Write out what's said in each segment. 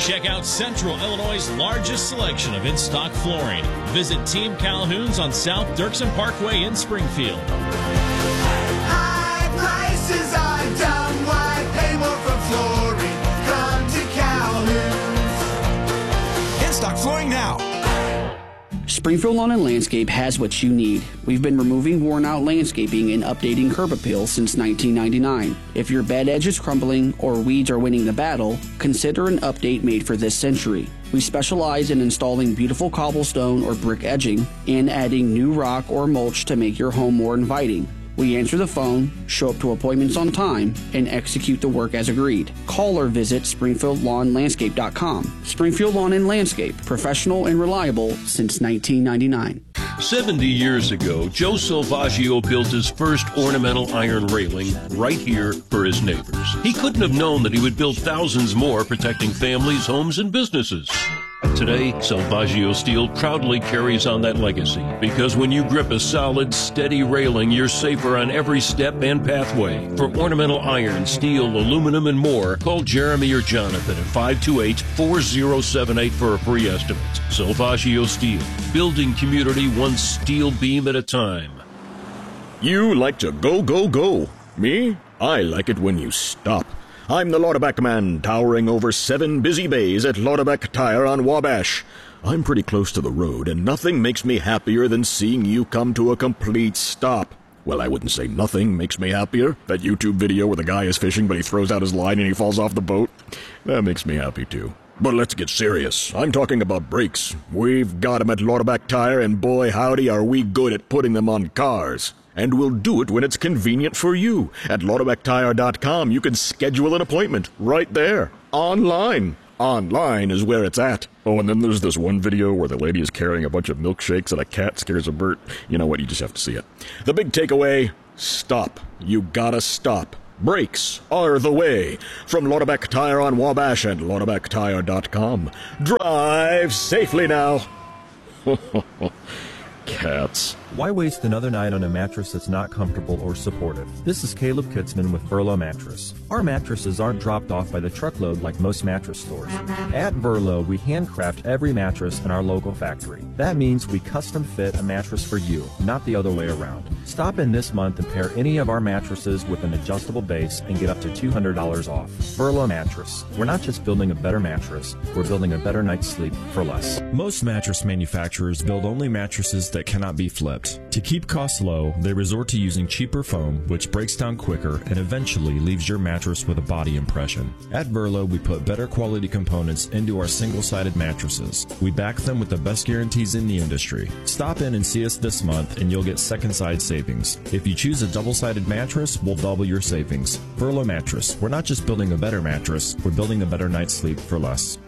Check out Central Illinois' largest selection of in-stock flooring. Visit Team Calhoun's on South Dirksen Parkway in Springfield. High prices are dumb. Why pay more for flooring? Come to Calhoun's. In-stock flooring now. Springfield Lawn and Landscape has what you need. We've been removing worn-out landscaping and updating curb appeal since 1999. If your bed edge is crumbling or weeds are winning the battle, consider an update made for this century. We specialize in installing beautiful cobblestone or brick edging and adding new rock or mulch to make your home more inviting. We answer the phone, show up to appointments on time, and execute the work as agreed. Call or visit SpringfieldLawnLandscape.com. Springfield Lawn and Landscape, professional and reliable since 1999. 70 years ago, Joe Salvaggio built his first ornamental iron railing right here for his neighbors. He couldn't have known that he would build thousands more protecting families, homes, and businesses. Today, Salvaggio Steel proudly carries on that legacy because when you grip a solid, steady railing, you're safer on every step and pathway. For ornamental iron, steel, aluminum, and more, call Jeremy or Jonathan at 528-4078 for a free estimate. Salvaggio Steel, building community one steel beam at a time. You like to go, go, go. Me? I like it when you stop. I'm the Lauterback man, towering over 7 busy bays at Lauterback Tire on Wabash. I'm pretty close to the road, and nothing makes me happier than seeing you come to a complete stop. Well, I wouldn't say nothing makes me happier. That YouTube video where the guy is fishing, but he throws out his line and he falls off the boat. That makes me happy, too. But let's get serious. I'm talking about brakes. We've got 'em at Lauterback Tire, and boy, howdy, are we good at putting them on cars. And we'll do it when it's convenient for you. At LauterbackTire.com, you can schedule an appointment right there, online. Online is where it's at. Oh, and then there's this one video where the lady is carrying a bunch of milkshakes and a cat scares a bird. You know what? You just have to see it. The big takeaway, stop. You gotta stop. Brakes are the way. From Lauterback Tire on Wabash and LauterbackTire.com. Drive safely now. Cats. Why waste another night on a mattress that's not comfortable or supportive? This is Caleb Kitzman with Verlo Mattress. Our mattresses aren't dropped off by the truckload like most mattress stores. At Verlo, we handcraft every mattress in our local factory. That means we custom fit a mattress for you, not the other way around. Stop in this month and pair any of our mattresses with an adjustable base and get up to $200 off. Verlo Mattress. We're not just building a better mattress, we're building a better night's sleep for less. Most mattress manufacturers build only mattresses that cannot be flipped. To keep costs low, they resort to using cheaper foam, which breaks down quicker and eventually leaves your mattress with a body impression. At Verlo, we put better quality components into our single-sided mattresses. We back them with the best guarantees in the industry. Stop in and see us this month and you'll get second side savings. If you choose a double-sided mattress, we'll double your savings. Verlo Mattress. We're not just building a better mattress, we're building a better night's sleep for less.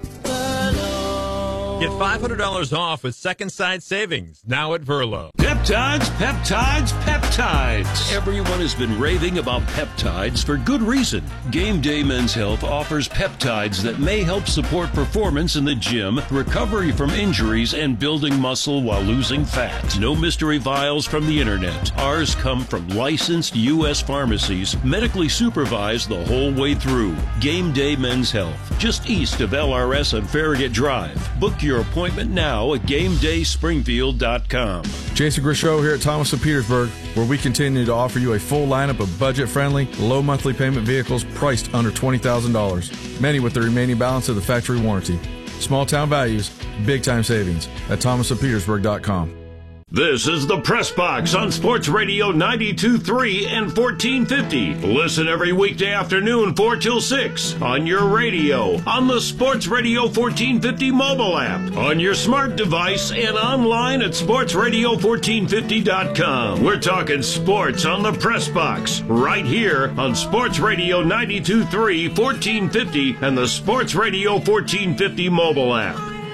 Get $500 off with second side savings now at Verlo. Peptides, peptides, peptides. Everyone has been raving about peptides for good reason. Game Day Men's Health offers peptides that may help support performance in the gym, recovery from injuries, and building muscle while losing fat. No mystery vials from the internet. Ours come from licensed U.S. pharmacies, medically supervised the whole way through. Game Day Men's Health, just east of LRS on Farragut Drive. Book your appointment now at GameDaySpringfield.com. Jason Grishow here at Thomas of Petersburg, where we continue to offer you a full lineup of budget-friendly, low monthly payment vehicles priced under $20,000, many with the remaining balance of the factory warranty. Small town values, big time savings at ThomasofPetersburg.com. This is the Press Box on Sports Radio 92.3 and 1450. Listen every weekday afternoon 4 till 6 on your radio, on the Sports Radio 1450 mobile app, on your smart device, and online at sportsradio1450.com. We're talking sports on the Press Box right here on Sports Radio 92.3, 1450 and the Sports Radio 1450 mobile app.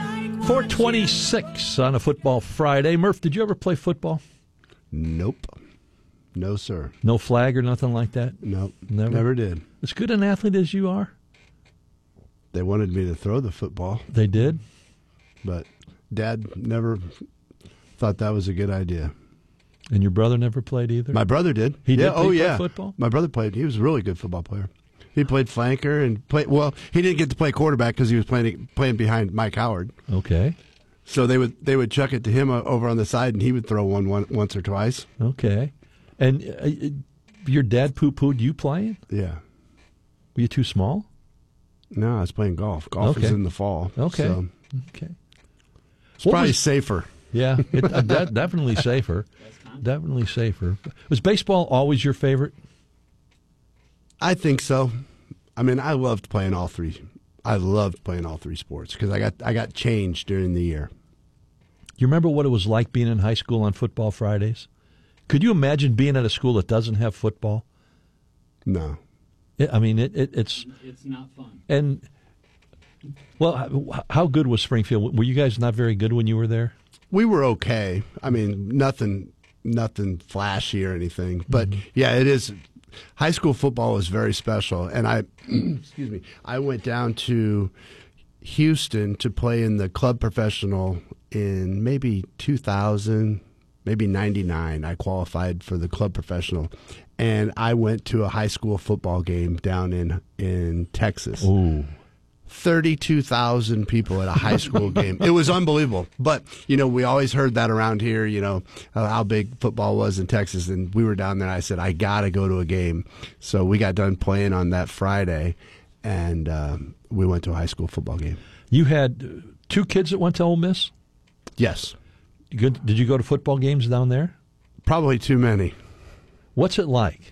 4:26 on a football Friday. Murph, did you ever play football? Nope. No, sir. No flag or nothing like that? Nope. Never did. As good an athlete as you are? They wanted me to throw the football. They did? But Dad never thought that was a good idea. And your brother never played either? My brother did. He did play football? My brother played. He was a really good football player. He played flanker and he didn't get to play quarterback because he was playing behind Mike Howard. Okay. So they would chuck it to him over on the side, and he would throw one once or twice. Okay. And your dad poo-pooed you playing? Yeah. Were you too small? No, I was playing golf. Golf is in the fall. Okay. So okay. It's probably safer. Yeah, definitely safer. Definitely safer. Was baseball always your favorite? I think so. I mean, I loved playing all three. I loved playing all three sports because I got changed during the year. You remember what it was like being in high school on football Fridays? Could you imagine being at a school that doesn't have football? No. It's not fun. And well, how good was Springfield? Were you guys not very good when you were there? We were okay. I mean, nothing flashy or anything. But yeah, it is. High school football was very special, and excuse me, I went down to Houston to play in the club professional in maybe 2000, maybe 99. I qualified for the club professional, and I went to a high school football game down in Texas. Ooh. 32,000 people at a high school game. It was unbelievable. But, we always heard that around here, how big football was in Texas. And we were down there, and I said, I got to go to a game. So we got done playing on that Friday, and we went to a high school football game. You had two kids that went to Ole Miss? Yes. Did you go to football games down there? Probably too many. What's it like?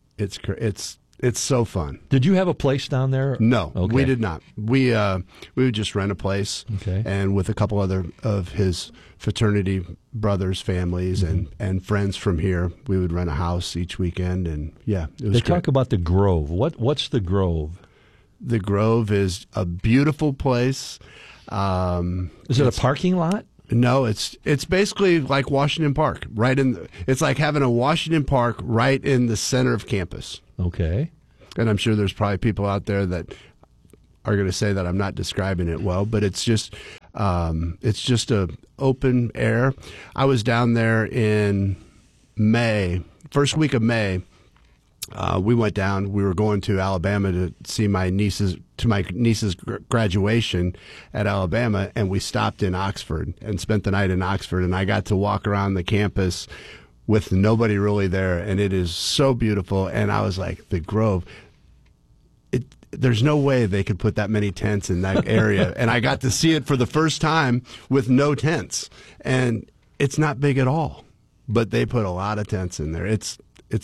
It's so fun. Did you have a place down there? No, okay. We did not. We would just rent a place, and with a couple other of his fraternity brothers' families and friends from here, we would rent a house each weekend, and yeah, it was They great. talk about the Grove. What's the Grove? The Grove is a beautiful place. Is it a parking lot? No, it's basically like Washington Park. It's like having a Washington Park right in the center of campus. Okay. And I'm sure there's probably people out there that are going to say that I'm not describing it well, but it's just a open air. I was down there in May, first week of May. We went down. We were going to Alabama to see my niece's graduation at Alabama, and we stopped in Oxford and spent the night in Oxford. And I got to walk around the campus with nobody really there, and it is so beautiful. And I was like, the Grove. There's no way they could put that many tents in that area. And I got to see it for the first time with no tents, and it's not big at all, but they put a lot of tents in there. It's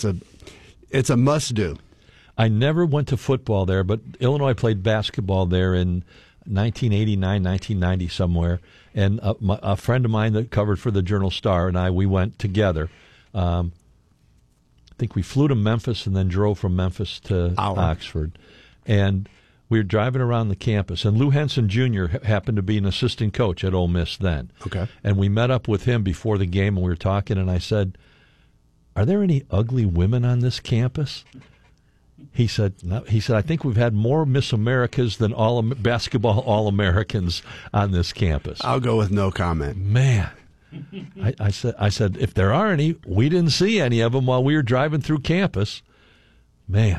a must-do. I never went to football there, but Illinois played basketball there in 1989, 1990 somewhere. And a friend of mine that covered for the Journal-Star and we went together. I think we flew to Memphis and then drove from Memphis to Oxford. And we were driving around the campus. And Lou Henson Jr. happened to be an assistant coach at Ole Miss then. Okay. And we met up with him before the game, and we were talking, and I said, "Are there any ugly women on this campus?" He said, "No." He said, "I think we've had more Miss Americas than basketball All-Americans on this campus." I'll go with no comment. Man, I said, if there are any, we didn't see any of them while we were driving through campus. Man.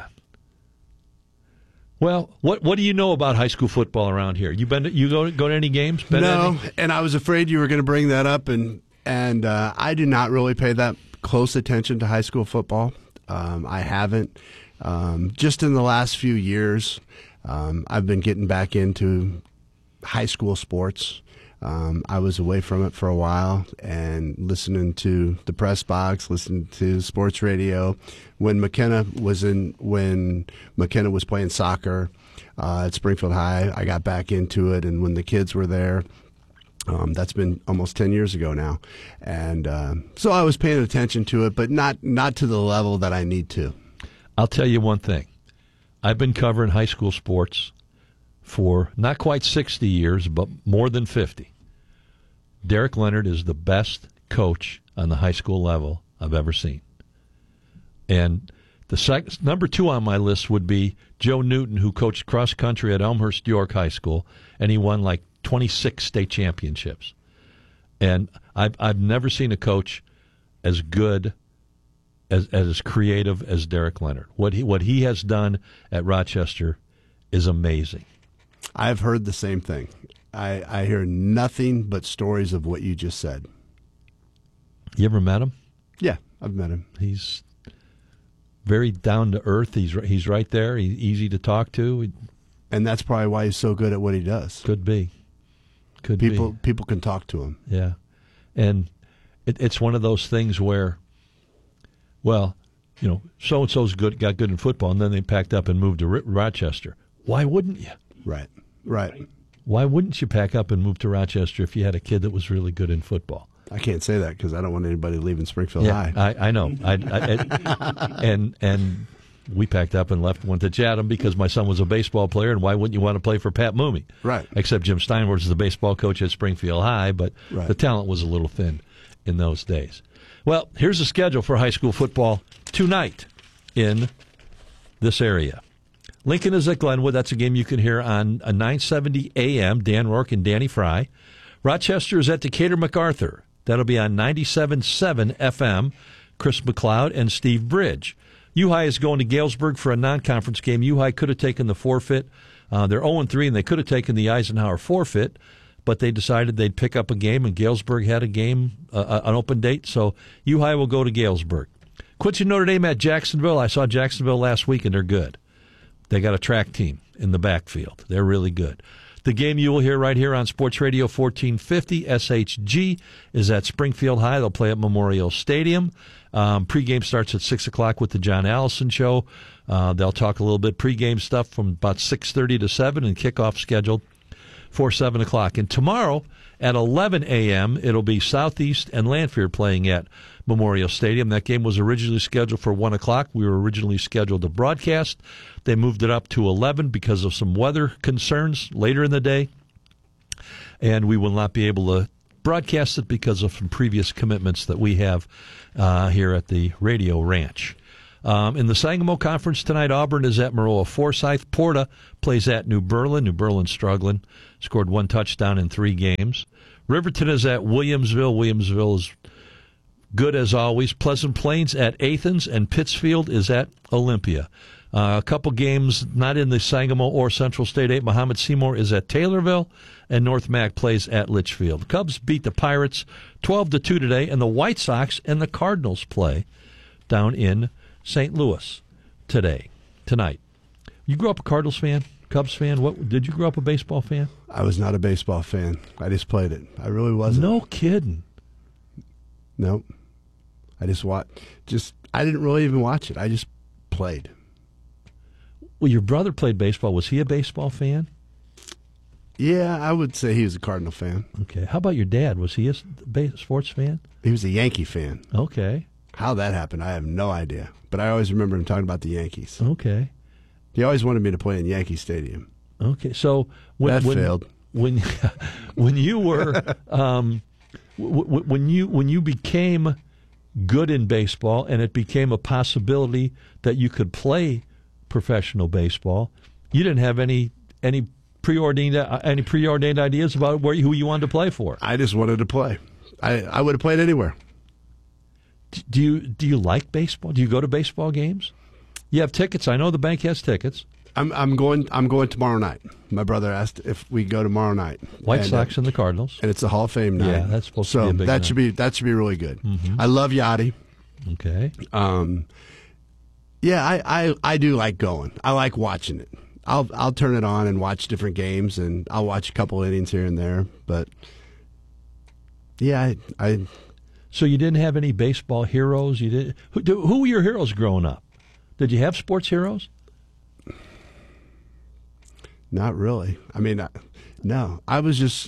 Well, what do you know about high school football around here? You go to any games? No, and I was afraid you were going to bring that up, and I do not really pay that close attention to high school football. I haven't. Just in the last few years, I've been getting back into high school sports. I was away from it for a while and listening to the press box, listening to sports radio. When McKenna was playing soccer at Springfield High, I got back into it, and when the kids were there, that's been almost 10 years ago now. And so I was paying attention to it, but not to the level that I need to. I'll tell you one thing. I've been covering high school sports for not quite 60 years, but more than 50. Derek Leonard is the best coach on the high school level I've ever seen. And the number 2 on my list would be Joe Newton, who coached cross country at Elmhurst York High School, and he won like 26 state championships. And I've never seen a coach as good as creative as Derek Leonard. What he has done at Rochester is amazing. I've heard the same thing. I hear nothing but stories of what you just said. You ever met him? Yeah, I've met him. He's very down to earth. He's right there. He's easy to talk to. And that's probably why he's so good at what he does. Could be. People can talk to him. Yeah. And it's one of those things where, well, so-and-so's got good in football, and then they packed up and moved to Rochester. Why wouldn't you? Right. Why wouldn't you pack up and move to Rochester if you had a kid that was really good in football? I can't say that because I don't want anybody leaving Springfield High. I know. And we packed up and went to Chatham because my son was a baseball player, and why wouldn't you want to play for Pat Mooney? Right. Except Jim Steinwurz is the baseball coach at Springfield High, but right. The talent was a little thin in those days. Well, here's the schedule for high school football tonight in this area. Lincoln is at Glenwood. That's a game you can hear on 970 AM, Dan Rourke and Danny Fry. Rochester is at Decatur MacArthur. That'll be on 97.7 FM, Chris McLeod and Steve Bridge. U-High is going to Galesburg for a non-conference game. U-High could have taken the forfeit. They're 0-3, and they could have taken the Eisenhower forfeit, but they decided they'd pick up a game, and Galesburg had a game, an open date, so U-High will go to Galesburg. Quincy Notre Dame at Jacksonville. I saw Jacksonville last week, and they're good. They got a track team in the backfield. They're really good. The game you will hear right here on Sports Radio 1450 SHG is at Springfield High. They'll play at Memorial Stadium. Pregame starts at 6 o'clock with the John Allison Show. They'll talk a little bit pregame stuff from about 6:30 to 7, and kickoff scheduled for 7 o'clock. And tomorrow at 11 a.m., it'll be Southeast and Lanphier playing at Memorial Stadium. That game was originally scheduled for 1 o'clock. We were originally scheduled to broadcast. They moved it up to 11 because of some weather concerns later in the day. And we will not be able to broadcast it because of some previous commitments that we have here at the Radio Ranch. In the Sangamo Conference tonight, Auburn is at Maroa Forsyth. Porta plays at New Berlin. New Berlin's struggling. Scored 1 touchdown in 3 games. Riverton is at Williamsville. Williamsville is good as always. Pleasant Plains at Athens, and Pittsfield is at Olympia. A couple games not in the Sangamo or Central State 8. Muhammad Seymour is at Taylorville, and North Mac plays at Litchfield. The Cubs beat the Pirates 12-2 today, and the White Sox and the Cardinals play down in St. Louis tonight. You grew up a Cardinals fan, Cubs fan? What did you grow up a baseball fan? I was not a baseball fan. I just played it. I really wasn't. No kidding. Nope. I just watched. I didn't really even watch it. I just played. Well, your brother played baseball. Was he a baseball fan? Yeah, I would say he was a Cardinal fan. Okay. How about your dad? Was he a sports fan? He was a Yankee fan. Okay. How that happened, I have no idea. But I always remember him talking about the Yankees. Okay. He always wanted me to play in Yankee Stadium. Okay. So that failed. When you were when you became good in baseball, and it became a possibility that you could play professional baseball, you didn't have any preordained ideas about who you wanted to play for. I just wanted to play. I would have played anywhere. Do you like baseball? Do you go to baseball games? You have tickets. I know the bank has tickets. I'm going tomorrow night. My brother asked if we go tomorrow night. White Sox and the Cardinals. And it's a Hall of Fame night. Yeah, that's supposed to be a big night. That should be really good. Mm-hmm. I love Yachty. Okay. Yeah, I do like going. I like watching it. I'll turn it on and watch different games, and I'll watch a couple innings here and there. But yeah, I. So you didn't have any baseball heroes? You did. Who were your heroes growing up? Did you have sports heroes? Not really. I mean, no. I was just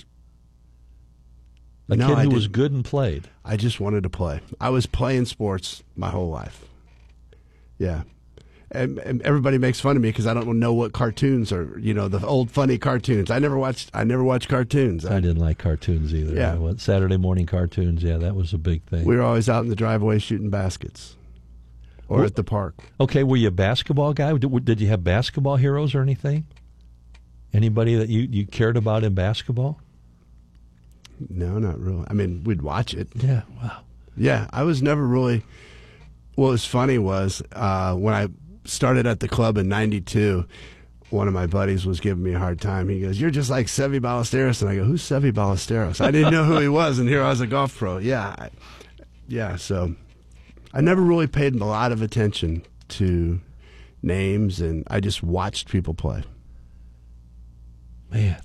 a kid who was good and played. I just wanted to play. I was playing sports my whole life. Yeah. And everybody makes fun of me because I don't know what cartoons are, the old funny cartoons. I never watched cartoons. I didn't like cartoons either. Yeah. Saturday morning cartoons, yeah, that was a big thing. We were always out in the driveway shooting baskets or at the park. Okay, were you a basketball guy? Did you have basketball heroes or anything? Anybody that you cared about in basketball? No, not really. I mean, we'd watch it. Yeah, wow. Yeah, I was never really What was funny was when I started at the club in '92, one of my buddies was giving me a hard time. He goes, "You're just like Seve Ballesteros." And I go, "Who's Seve Ballesteros?" I didn't know who he was, and here I was a golf pro. Yeah. So I never really paid a lot of attention to names, and I just watched people play. Man,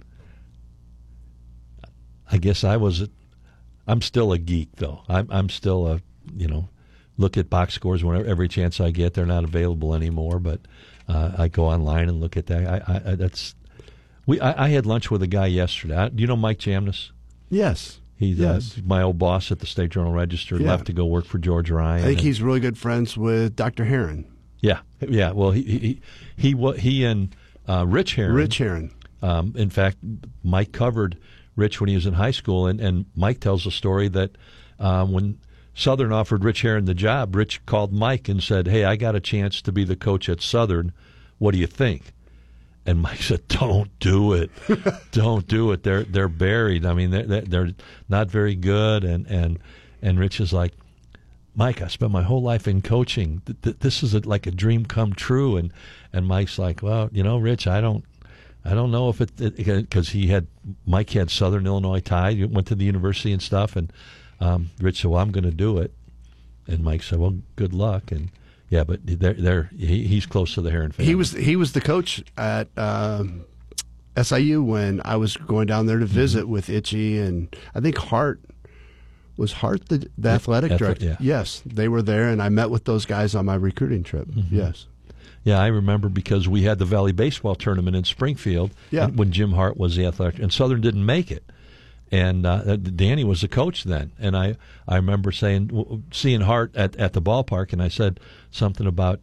I guess I'm still a geek, though. I'm still a, look at box scores whenever every chance I get. They're not available anymore, but I go online and look at that. I had lunch with a guy yesterday. Do you know Mike Jamnis? Yes. He's my old boss at the State Journal-Register. Yeah. Left to go work for George Ryan. I think he's really good friends with Dr. Heron. Yeah. Well, he and Rich Heron. Rich Heron. In fact, Mike covered Rich when he was in high school, and Mike tells a story that when Southern offered Rich Heron the job, Rich called Mike and said, "Hey, I got a chance to be the coach at Southern. What do you think?" And Mike said, "Don't do it. Don't do it. They're buried. I mean, they're not very good." And Rich is like, "Mike, I spent my whole life in coaching. This is like a dream come true." And Mike's like, "Well, Rich, I don't know if it because Mike had Southern Illinois tie. He went to the university and stuff." And Rich said, "Well, I'm going to do it." And Mike said, "Well, good luck." And yeah, but he's close to the Heron family. He was the coach at SIU when I was going down there to visit with Itchy, and I think Hart. Was Hart the athletic director? Yeah. Yes, they were there, and I met with those guys on my recruiting trip. Mm-hmm. Yes. Yeah, I remember because we had the Valley Baseball Tournament in Springfield when Jim Hart was the athletic, and Southern didn't make it. And Danny was the coach then. And I remember seeing Hart at the ballpark, and I said something about,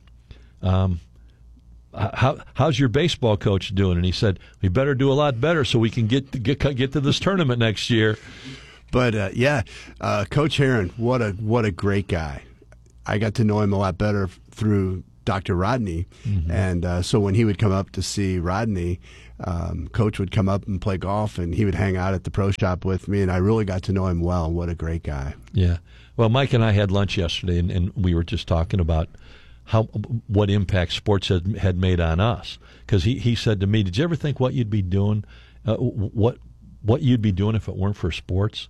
how's your baseball coach doing? And he said, "We better do a lot better so we can get to this tournament next year." But Coach Heron, what a great guy. I got to know him a lot better through Dr. Rodney, and so when he would come up to see Rodney, Coach would come up and play golf, and he would hang out at the pro shop with me, and I really got to know him well. What a great guy. Yeah. Well, Mike and I had lunch yesterday, and we were just talking about what impact sports had made on us. Because he said to me, "Did you ever think what you'd be doing, what you'd be doing if it weren't for sports?"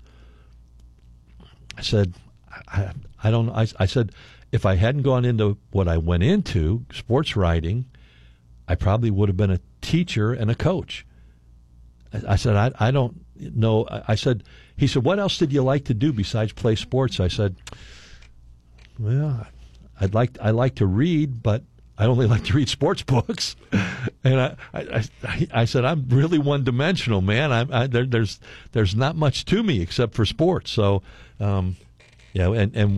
I said, I don't know. I said, if I hadn't gone into what I went into, sports writing, I probably would have been a teacher and a coach. I said, I don't know. He said, "What else did you like to do besides play sports?" I said, "Well, I like to read, but I only like to read sports books." And I said, "I'm really one-dimensional, man. There's not much to me except for sports." So, and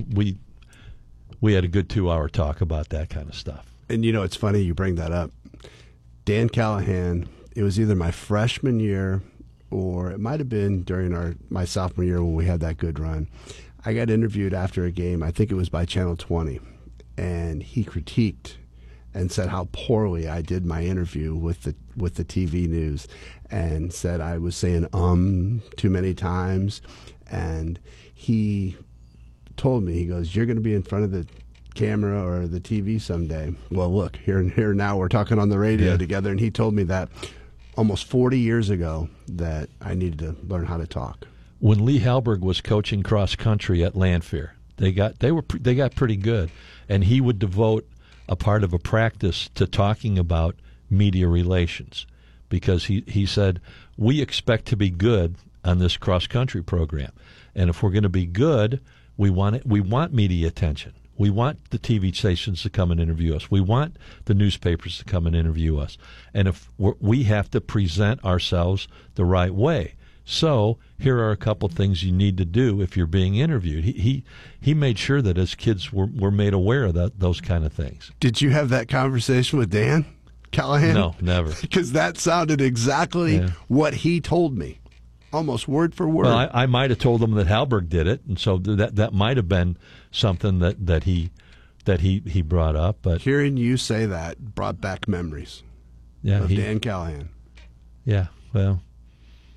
we had a good 2-hour talk about that kind of stuff. And it's funny you bring that up. Dan Callahan, it was either my freshman year or it might have been during my sophomore year when we had that good run. I got interviewed after a game, I think it was by Channel 20, and he critiqued and said how poorly I did my interview with the TV news, and said I was saying too many times. And he told me, he goes, "You're going to be in front of the camera or the TV someday." Well, look, here now we're talking on the radio together, and he told me that almost 40 years ago that I needed to learn how to talk. When Lee Halberg was coaching cross country at Lanphier, they got pretty good, and he would devote a part of a practice to talking about media relations, because he said, "We expect to be good on this cross country program, and if we're going to be good, we want media attention. We want the TV stations to come and interview us. We want the newspapers to come and interview us, and if we have to present ourselves the right way. So here are a couple things you need to do if you're being interviewed." He made sure that his kids were made aware of those kind of things. Did you have that conversation with Dan Callahan? No, never. Because that sounded exactly what he told me, almost word for word. Well, I might have told him that Halberg did it, and so that might have been something that he brought up. But hearing you say that brought back memories of Dan Callahan. Yeah, well,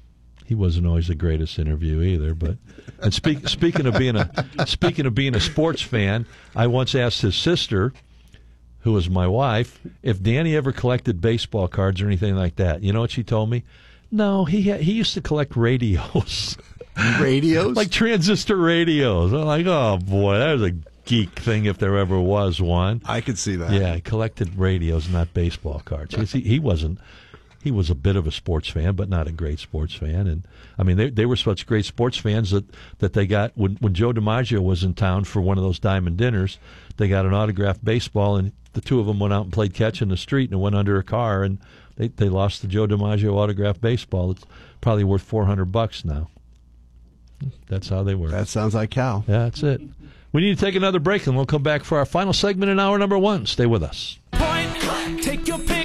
he wasn't always the greatest interview either. But and speaking of being a sports fan, I once asked his sister, who was my wife, if Danny ever collected baseball cards or anything like that. You know what she told me? No, he used to collect radios. Radios? Like transistor radios. I'm like, oh boy, that was a geek thing if there ever was one. I could see that. Yeah, he collected radios, not baseball cards. He was a bit of a sports fan, but not a great sports fan. And I mean, they were such great sports fans that they got, when Joe DiMaggio was in town for one of those diamond dinners, they got an autographed baseball, and the two of them went out and played catch in the street and went under a car, and they lost the Joe DiMaggio autographed baseball. It's probably worth $400 now. That's how they were. That sounds like Cal. Yeah, that's it. We need to take another break, and we'll come back for our final segment in hour number 1. Stay with us. Take your pick,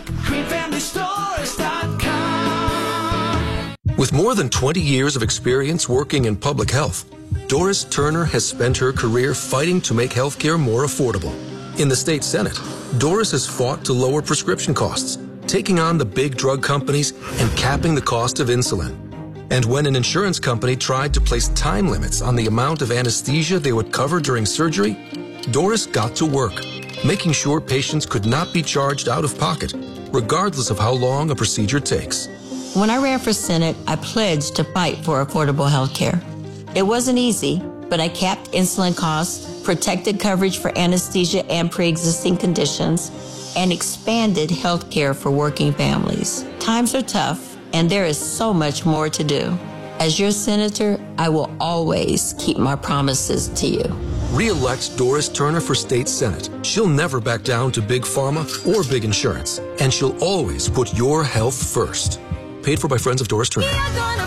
greenfamilystores.com. With more than 20 years of experience working in public health, Doris Turner has spent her career fighting to make healthcare more affordable. In the state Senate, Doris has fought to lower prescription costs, taking on the big drug companies and capping the cost of insulin. And when an insurance company tried to place time limits on the amount of anesthesia they would cover during surgery, Doris got to work, making sure patients could not be charged out of pocket, regardless of how long a procedure takes. When I ran for Senate, I pledged to fight for affordable health care. It wasn't easy, but I capped insulin costs, protected coverage for anesthesia and pre-existing conditions, and expanded health care for working families. Times are tough, and there is so much more to do. As your senator, I will always keep my promises to you. Re-elect Doris Turner for State Senate. She'll never back down to big pharma or big insurance, and she'll always put your health first. Paid for by Friends of Doris Turner.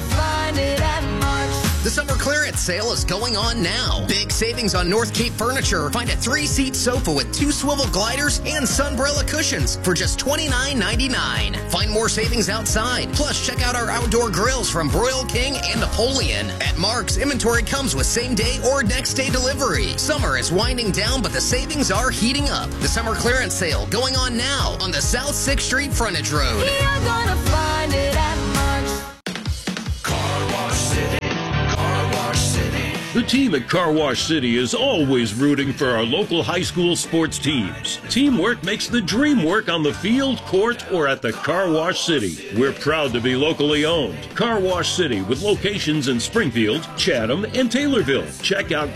The summer clearance sale is going on now. Big savings on North Cape Furniture. Find a 3-seat sofa with 2 swivel gliders and sunbrella cushions for just $29.99. Find more savings outside. Plus, check out our outdoor grills from Broil King and Napoleon. At Mark's, inventory comes with same-day or next-day delivery. Summer is winding down, but the savings are heating up. The summer clearance sale going on now on the South 6th Street Frontage Road. You're gonna find it at Mark's. Car Wash City. The team at Car Wash City is always rooting for our local high school sports teams. Teamwork makes the dream work on the field, court, or at the Car Wash City. We're proud to be locally owned. Car Wash City with locations in Springfield, Chatham, and Taylorville. Check out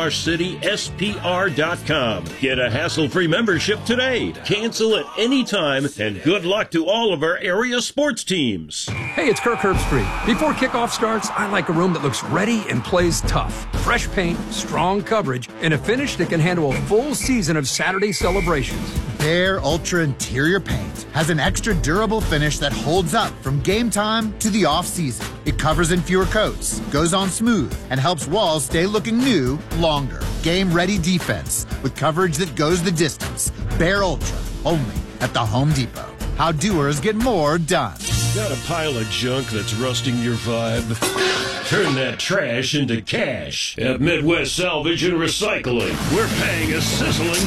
carwashcityspr.com. Get a hassle-free membership today. Cancel at any time, and good luck to all of our area sports teams. Hey, it's Kirk Herbstreit. Before kickoff starts, I like a room that looks ready and plays tough. Fresh paint, strong coverage, and a finish that can handle a full season of Saturday celebrations. Behr Ultra Interior Paint has an extra durable finish that holds up from game time to the off-season. It covers in fewer coats, goes on smooth, and helps walls stay looking new longer. Game-ready defense with coverage that goes the distance. Behr Ultra, only at the Home Depot. How doers get more done. Got a pile of junk that's rusting your vibe? Turn that trash into cash at Midwest Salvage and Recycling. We're paying a sizzling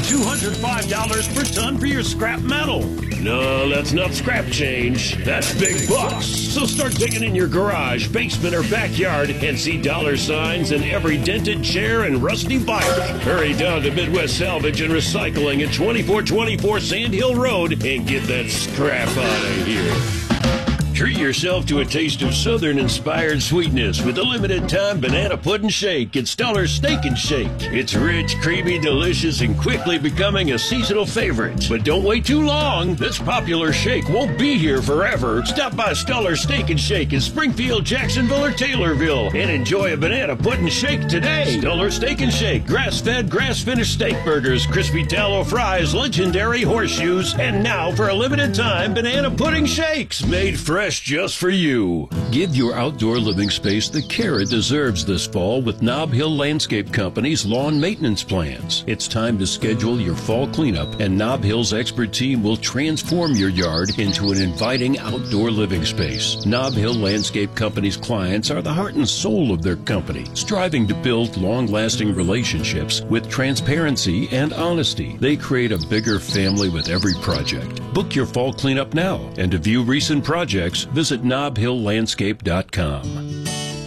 $205 per ton for your scrap metal. No, that's not scrap change. That's big bucks. So start digging in your garage, basement, or backyard and see dollar signs in every dented chair and rusty bike. Hurry down to Midwest Salvage and Recycling at 2424 Sand Hill Road and get that scrap out of here. Treat yourself to a taste of Southern-inspired sweetness with a limited-time banana pudding shake at Stellar Steak and Shake. It's rich, creamy, delicious, and quickly becoming a seasonal favorite. But don't wait too long. This popular shake won't be here forever. Stop by Stellar Steak and Shake in Springfield, Jacksonville, or Taylorville and enjoy a banana pudding shake today. Stellar Steak and Shake, grass-fed, grass-finished steak burgers, crispy tallow fries, legendary horseshoes, and now for a limited-time banana pudding shakes made fresh just for you. Give your outdoor living space the care it deserves this fall with Nob Hill Landscape Company's lawn maintenance plans. It's time to schedule your fall cleanup, and Nob Hill's expert team will transform your yard into an inviting outdoor living space. Nob Hill Landscape Company's clients are the heart and soul of their company, striving to build long-lasting relationships with transparency and honesty. They create a bigger family with every project. Book your fall cleanup now, and to view recent projects, visit nobhilllandscape.com.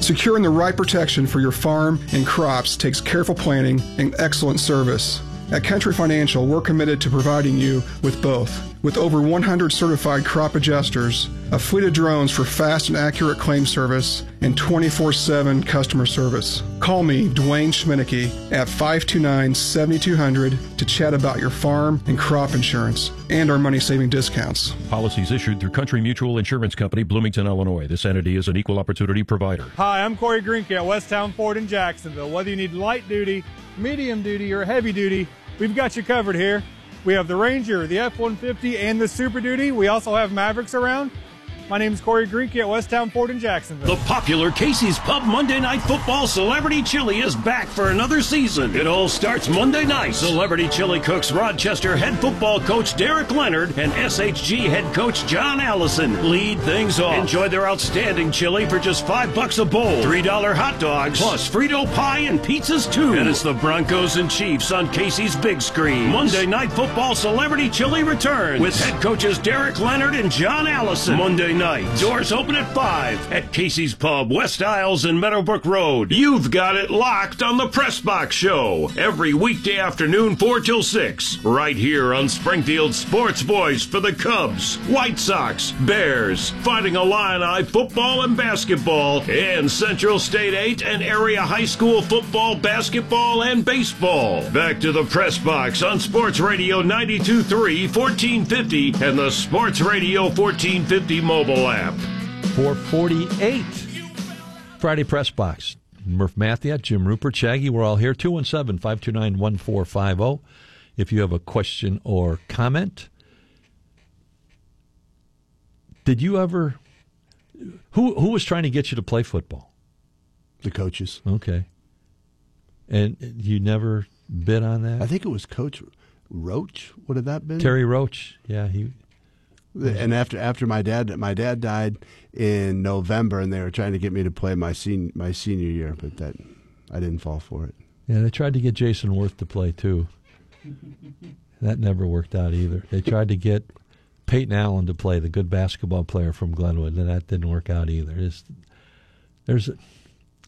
Securing the right protection for your farm and crops takes careful planning and excellent service. At Country Financial, we're committed to providing you with both. With over 100 certified crop adjusters, a fleet of drones for fast and accurate claim service, and 24/7 customer service. Call me, Dwayne Schminicki, at 529-7200 to chat about your farm and crop insurance and our money-saving discounts. Policies issued through Country Mutual Insurance Company, Bloomington, Illinois. This entity is an equal opportunity provider. Hi, I'm Corey Greenke at Westtown Ford in Jacksonville. Whether you need light duty, medium duty, or heavy duty, we've got you covered here. We have the Ranger, the F-150, and the Super Duty. We also have Mavericks around. My name is Corey Greenke at Westtown Ford in Jacksonville. The popular Casey's Pub Monday Night Football Celebrity Chili is back for another season. It all starts Monday night. Celebrity Chili cooks Rochester head football coach Derek Leonard and SHG head coach John Allison lead things off. Enjoy their outstanding chili for just $5 a bowl. $3 hot dogs, plus Frito pie and pizzas too. And it's the Broncos and Chiefs on Casey's big screen. Monday Night Football Celebrity Chili returns with head coaches Derek Leonard and John Allison. Monday night. Doors open at 5 at Casey's Pub, West Isles and Meadowbrook Road. You've got it locked on the Press Box Show every weekday afternoon 4 till 6 right here on Springfield's Sports Voice for the Cubs, White Sox, Bears, Fighting Illini football and basketball, and Central State 8 and area high school football, basketball, and baseball. Back to the Press Box on Sports Radio 92.3, 1450, and the Sports Radio 1450 mobile app. 448 Friday Press Box. Murph Mathiat, Jim Rupert, Shaggy, we're all here. 217-529-1450. If you have a question or comment. Did you ever... Who was trying to get you to play football? The coaches. Okay. And you never bid on that? I think it was Coach Roach. What had that been? Terry Roach. Yeah, he... And after my dad died in November, and they were trying to get me to play my senior year, but that I didn't fall for it. Yeah, they tried to get Jason Worth to play too. That never worked out either. They tried to get Peyton Allen to play, the good basketball player from Glenwood, and that didn't work out either.